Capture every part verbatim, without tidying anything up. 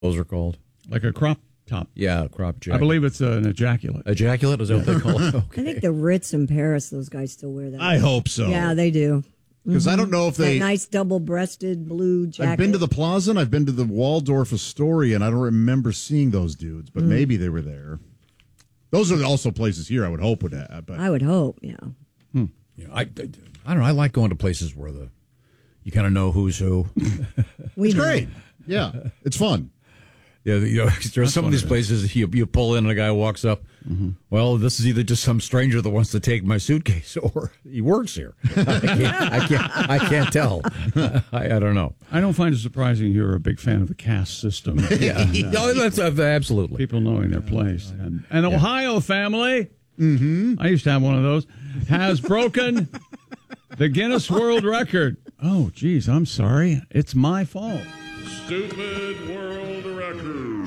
those are called? Like a crop top. Yeah, crop jacket. I believe it's an ejaculate. Ejaculate? Is that what they call it? Okay. I think the Ritz in Paris, those guys still wear that. I hope so. Yeah, they do. Because mm-hmm. I don't know if they... That nice double-breasted blue jacket. I've been to the Plaza and I've been to the Waldorf Astoria, and I don't remember seeing those dudes, but mm. maybe they were there. Those are also places here I would hope would have. But. I would hope, yeah. Hmm. yeah I, I, I don't know. I like going to places where the you kind of know who's who. we it's know. great. Yeah, it's fun. Yeah, you know, there's some of these places you, you pull in and a guy walks up. Mm-hmm. Well, this is either just some stranger that wants to take my suitcase or he works here. I can't, I can't, I can't tell. I, I don't know. I don't find it surprising you're a big fan of the caste system. yeah, and, uh, no, that's uh, absolutely people knowing their place. And an yeah. Ohio family, mm-hmm. I used to have one of those, has broken the Guinness World Record. Oh, geez, I'm sorry. It's my fault. Stupid world record.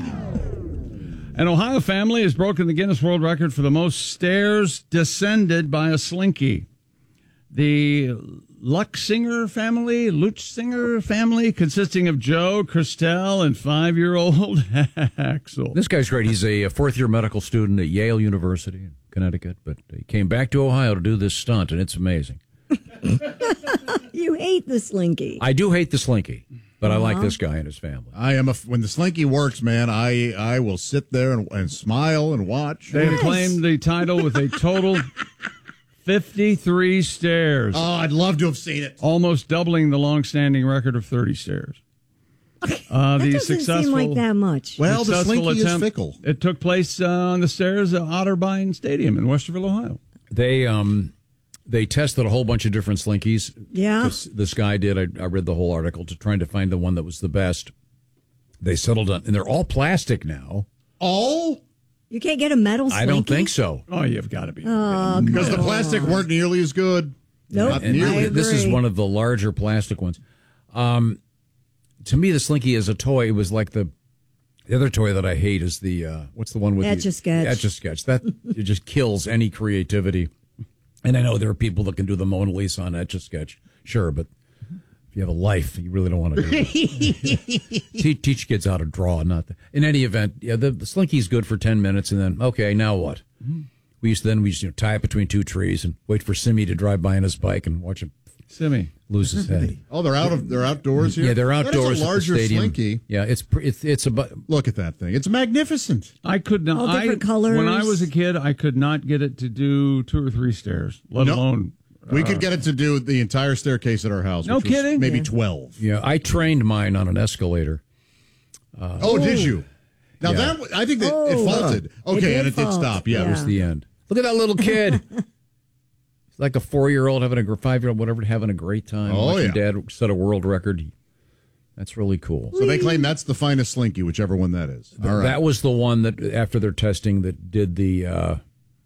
An Ohio family has broken the Guinness World Record for the most stairs descended by a slinky. The Luchsinger family, Luchsinger family, consisting of Joe, Christelle, and five-year-old Axel. This guy's great. He's a fourth-year medical student at Yale University in Connecticut, but he came back to Ohio to do this stunt, and it's amazing. You hate the slinky. I do hate the slinky. But uh-huh. I like this guy and his family. I am a when the slinky works, man. I I will sit there and, and smile and watch. They nice. claimed the title with a total fifty-three stairs. Oh, I'd love to have seen it. Almost doubling the long-standing record of thirty stairs. Uh, that the doesn't successful, seem like that much. Well, the slinky attempt, is fickle. It took place uh, on the stairs at Otterbein Stadium in Westerville, Ohio. They um. They tested a whole bunch of different slinkies. Yeah. This, this guy did. I, I read the whole article to trying to find the one that was the best. They settled on, and they're all plastic now. All? You can't get a metal slinky? I don't think so. Oh, you've got to be. Oh, because the plastic weren't nearly as good. Nope. Not and nearly. This is one of the larger plastic ones. Um, to me, the slinky is a toy. It was like the the other toy that I hate is the uh, what's the one with Etch-a-Sketch. the Etch-a-Sketch. That it just kills any creativity. And I know there are people that can do the Mona Lisa on Etch-a-Sketch, sure, but if you have a life, you really don't want to do it. teach, teach kids how to draw, not the, in any event. Yeah, the, the slinky's good for ten minutes, and then okay, now what? Mm-hmm. We used to then we used to you know, tie it between two trees and wait for Simmy to drive by on his bike and watch him. Simmy lose his head. Oh, they're out of they're outdoors here. Yeah, they're outdoors. That is a larger at the stadium. slinky. Yeah, it's it's it's about. Look at that thing. It's magnificent. I could not. All different I, colors. When I was a kid, I could not get it to do two or three stairs, let nope. alone. We uh, could get it to do the entire staircase at our house. No which was kidding. maybe Yeah. twelve. Yeah, I trained mine on an escalator. Uh, oh, did you? Now yeah. that I think that Oh, it faulted. Okay, it did and it fault. did stop. Yeah, Yeah. It was the end. Look at that little kid. It's like a four-year-old having a five-year-old, whatever, having a great time. Oh, watching yeah. Dad set a world record. That's really cool. So they claim that's the finest slinky, whichever one that is. All right. That was the one that, after their testing, that did the. Uh,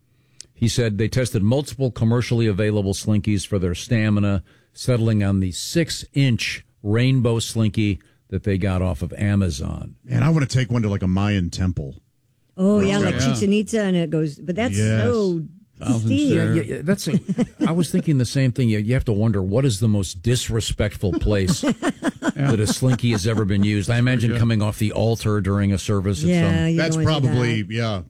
he said they tested multiple commercially available slinkies for their stamina, settling on the six-inch rainbow slinky that they got off of Amazon. Man, I want to take one to like a Mayan temple. Oh, yeah, like Yeah. Chichen Itza, and it goes, but that's Yes. so Thousand steep. stairs. Yeah, yeah, that's. A, I was thinking the same thing. You, you have to wonder what is the most disrespectful place that a slinky has ever been used. I imagine coming off the altar during a service. At Yeah, some, you That's don't wanna do probably that. yeah.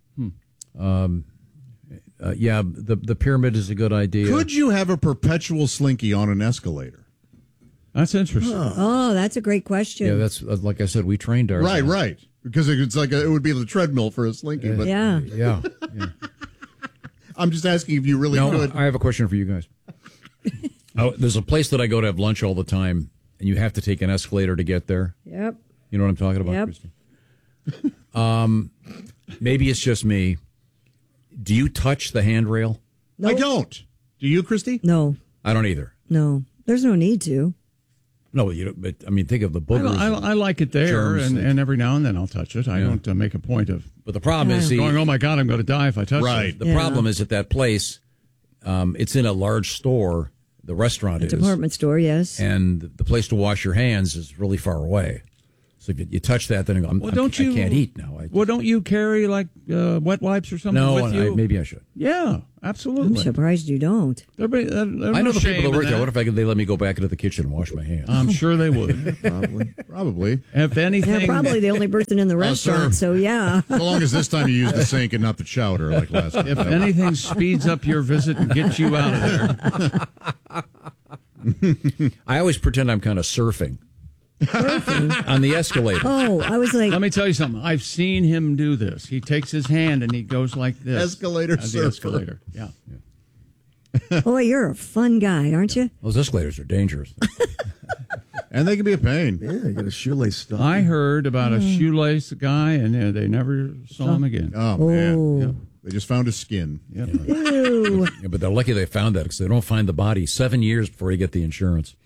um, uh, yeah, the the pyramid is a good idea. Could you have a perpetual slinky on an escalator? That's interesting. Oh, that's a great question. Yeah, that's uh, like I said. We trained ours. Right, right. Because it's like a, it would be the treadmill for a slinky. But yeah. Yeah. yeah. I'm just asking if you really No, could. I have a question for you guys. Oh, there's a place that I go to have lunch all the time, and you have to take an escalator to get there. Yep. You know what I'm talking about, Yep. Christy? Um, maybe it's just me. Do you touch the handrail? No. I don't. Do you, Christy? No, I don't either. no. There's no need to. No, you don't, but I mean, think of the I, boogers. I, I like it there, germs and, that- and every now and then I'll touch it. I Yeah. don't uh, make a point of but the problem is, Yeah. see, going, oh, my God, I'm going to die if I touch Right. it. the Yeah. problem is at that place, um, it's in a large store. The restaurant A is. department store, yes. And the place to wash your hands is really far away. So if you, you touch that, then you go, I'm, Well, I'm- don't I you- can't eat now. I, I, Well, don't you carry like uh, wet wipes or something no, with and you? I, maybe I should. Yeah, absolutely. I'm surprised you don't. There be, there, there's I know no the shame people that in work there. What if I could, they let me go back into the kitchen and wash my hands? I'm sure they would. Probably. Probably. If anything, You're probably the only person in the restaurant, so yeah. So long as this time you use the sink and not the chowder like last time. if anything speeds up your visit and gets you out of there. I always pretend I'm kind of surfing. Surfing? On the escalator. Oh, I was like, Let me tell you something. I've seen him do this. He takes his hand and he goes like this. Escalator On the surfer. escalator. Yeah. boy, you're a fun guy, aren't you? Those escalators are dangerous. And they can be a pain. Yeah, you got a shoelace stuck. I heard about a shoelace guy, and uh, they never saw him again. Oh, man. Oh. Yeah. They just found his skin. Yep. Ew. Yeah, but they're lucky they found that because they don't find the body seven years before you get the insurance.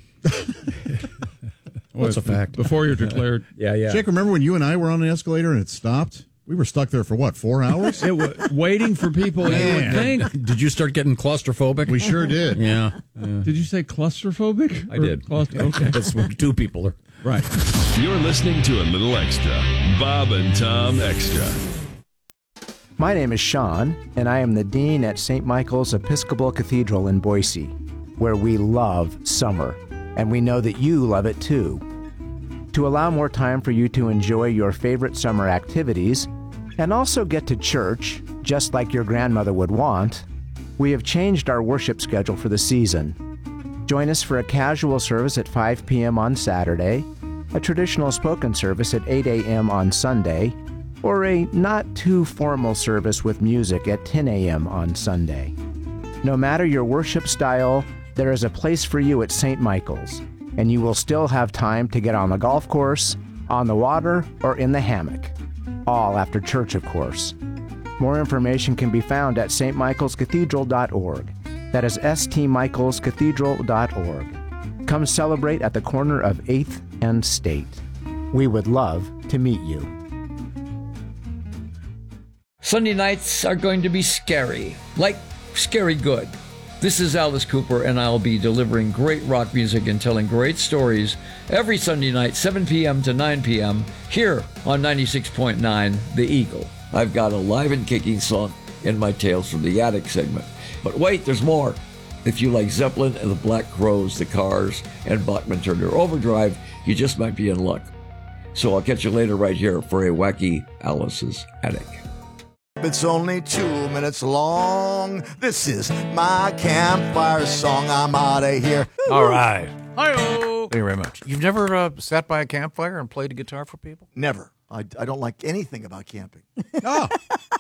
What's a fact? Before you're declared. Yeah, yeah. Jake, remember when you and I were on an escalator and it stopped? We were stuck there for what, four hours? It was waiting for people. You would think. Did you start getting claustrophobic? We sure did. Yeah, Did you say claustrophobic? I did. Claustro- okay. That's when two people are. Right. You're listening to a little extra. Bob and Tom Extra. My name is Sean, and I am the Dean at Saint Michael's Episcopal Cathedral in Boise, where we love summer, and we know that you love it too. To allow more time for you to enjoy your favorite summer activities, and also get to church, just like your grandmother would want, we have changed our worship schedule for the season. Join us for a casual service at five p.m. on Saturday, a traditional spoken service at eight a.m. on Sunday, or a not-too-formal service with music at ten a.m. on Sunday. No matter your worship style, there is a place for you at Saint Michael's, and you will still have time to get on the golf course, on the water, or in the hammock. All after church, of course. More information can be found at s t michaels cathedral dot org. That is s t michaels cathedral dot org. Come celebrate at the corner of eighth and State. We would love to meet you. Sunday nights are going to be scary, like scary good. This is Alice Cooper, and I'll be delivering great rock music and telling great stories every Sunday night, seven p.m. to nine p.m., here on ninety-six point nine The Eagle. I've got a live and kicking song in my Tales from the Attic segment. But wait, there's more. If you like Zeppelin and the Black Crowes, the Cars, and Bachman Turner Overdrive, you just might be in luck. So I'll catch you later right here for a wacky Alice's Attic. It's only two minutes long. This is my campfire song. I'm out of here. All right. Hi-oh. Thank you very much. You've never uh, sat by a campfire and played a guitar for people? Never. I, I don't like anything about camping. Oh.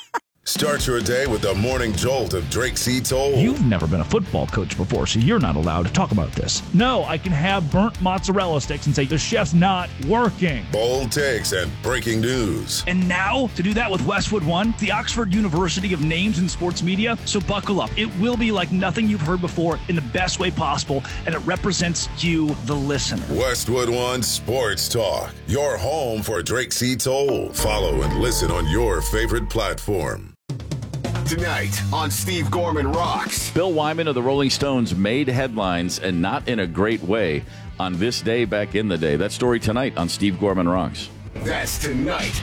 Start your day with the morning jolt of Drake C. Toll. You've never been a football coach before, so you're not allowed to talk about this. No, I can have burnt mozzarella sticks and say the chef's not working. Bold takes and breaking news. And now, to do that with Westwood One, the Oxford University of Names in Sports Media, so buckle up. It will be like nothing you've heard before in the best way possible, and it represents you, the listener. Westwood One Sports Talk, your home for Drake C. Toll. Follow and listen on your favorite platform. Tonight on Steve Gorman Rocks. Bill Wyman of the Rolling Stones made headlines, and not in a great way, on this day back in the day. That story tonight on Steve Gorman Rocks. That's tonight.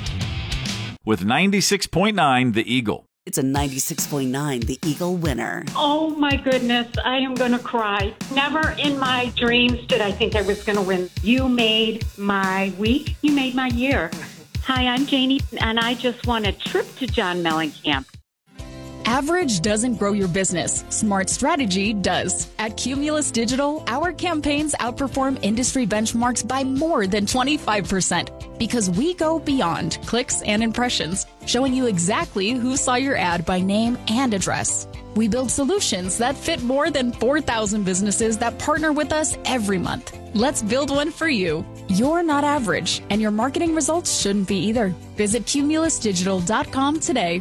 With ninety-six point nine, The Eagle. It's a ninety-six point nine The Eagle winner. Oh, my goodness. I am going to cry. Never in my dreams did I think I was going to win. You made my week. You made my year. Hi, I'm Janie, and I just won a trip to John Mellencamp. Average doesn't grow your business. Smart strategy does. At Cumulus Digital, our campaigns outperform industry benchmarks by more than twenty-five percent because we go beyond clicks and impressions, showing you exactly who saw your ad by name and address. We build solutions that fit more than four thousand businesses that partner with us every month. Let's build one for you. You're not average, and your marketing results shouldn't be either. Visit cumulus digital dot com today.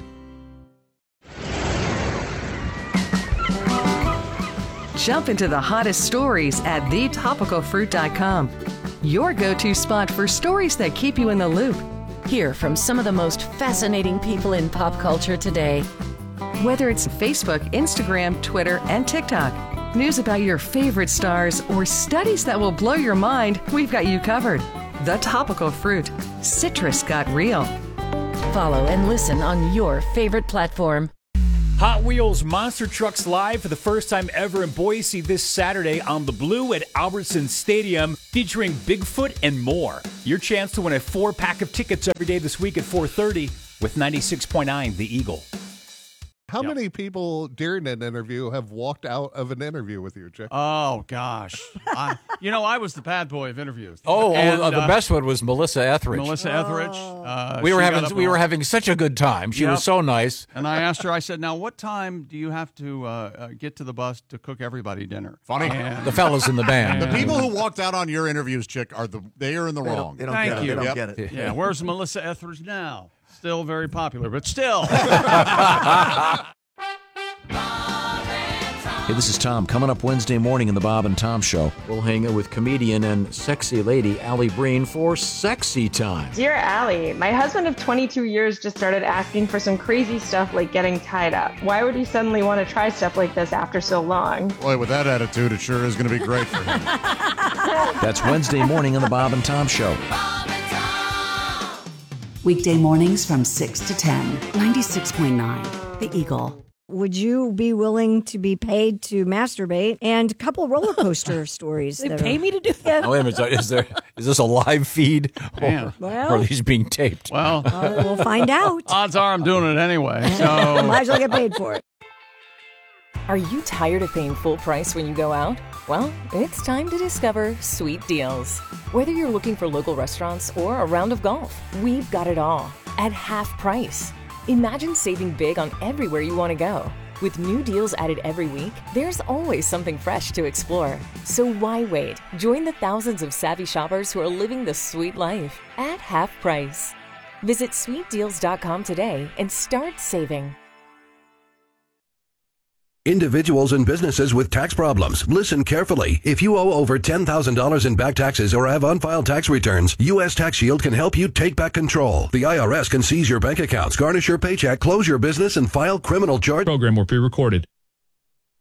Jump into the hottest stories at the topical fruit dot com. Your go-to spot for stories that keep you in the loop. Hear from some of the most fascinating people in pop culture today. Whether it's Facebook, Instagram, Twitter, and TikTok, news about your favorite stars, or studies that will blow your mind, we've got you covered. The Topical Fruit. Citrus got real. Follow and listen on your favorite platform. Hot Wheels Monster Trucks Live for the first time ever in Boise this Saturday on the Blue at Albertson Stadium, featuring Bigfoot and more. Your chance to win a four-pack of tickets every day this week at four thirty with ninety-six point nine The Eagle. How yep. many people during an interview have walked out of an interview with you, Jay? Oh, gosh. I, you know, I was the bad boy of interviews. Oh, and, oh the uh, best one was Melissa Etheridge. Melissa Etheridge. Uh, we were having we were having such a good time. She yep. was so nice. And I asked her, I said, now, what time do you have to uh, uh, get to the bus to cook everybody dinner? Funny. And, the fellas in the band. The people who walked out on your interviews, Chick, are the they are in the they wrong. Don't, they don't Thank get you. It. They don't yep. get it. Yeah, where's Melissa Etheridge now? Still very popular, but still. Hey, this is Tom. Coming up Wednesday morning in the Bob and Tom Show, we'll hang out with comedian and sexy lady Allie Breen for Sexy Time. Dear Allie, my husband of twenty-two years just started asking for some crazy stuff like getting tied up. Why would he suddenly want to try stuff like this after so long? Boy, with that attitude, it sure is going to be great for him. That's Wednesday morning in the Bob and Tom Show. Weekday mornings from six to ten. ninety-six point nine The Eagle. Would you be willing to be paid to masturbate? And a couple roller coaster stories. They that pay are, me to do that? Oh, wait a minute. Is, there, is this a live feed? Or, well, or are these being taped? Well, uh, we'll find out. Odds are I'm doing it anyway. So might as well get paid for it. Are you tired of paying full price when you go out? Well, it's time to discover Sweet Deals. Whether you're looking for local restaurants or a round of golf, we've got it all at half price. Imagine saving big on everywhere you want to go. With new deals added every week, there's always something fresh to explore. So why wait? Join the thousands of savvy shoppers who are living the sweet life at half price. Visit sweet deals dot com today and start saving. Individuals and businesses with tax problems, listen carefully. If you owe over ten thousand dollars in back taxes or have unfiled tax returns, U S Tax Shield can help you take back control. The I R S can seize your bank accounts, garnish your paycheck, close your business, and file criminal charges. Program will be recorded.